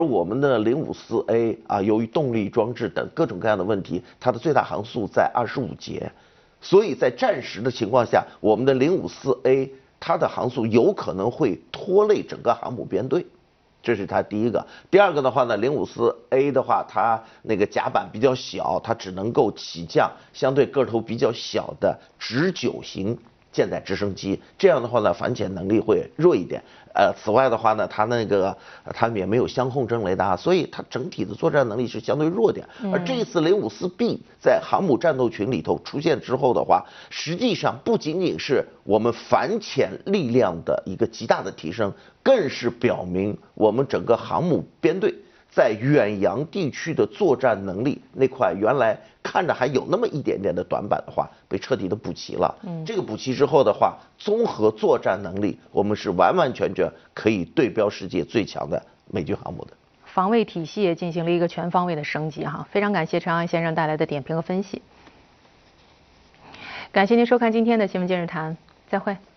我们的054A 啊，由于动力装置等各种各样的问题，它的最大航速在25节，所以在战时的情况下，我们的054A 它的航速有可能会拖累整个航母编队。这是它第一个。第二个的话呢，054A 的话，它那个甲板比较小，它只能够起降相对个头比较小的直9型舰载直升机，这样的话呢，反潜能力会弱一点。此外的话呢，它也没有相控阵雷达，所以它整体的作战能力是相对弱点。而这一次054B 在航母战斗群里头出现之后的话，实际上不仅仅是我们反潜力量的一个极大的提升，更是表明我们整个航母编队在远洋地区的作战能力那块原来看着还有那么一点点的短板的话，被彻底的补齐了。这个补齐之后的话，综合作战能力，我们是完完全全可以对标世界最强的美军航母的。 防卫体系也进行了一个全方位的升级哈。非常感谢陈昂先生带来的点评和分析。感谢您收看今天的新闻今日谈，再会。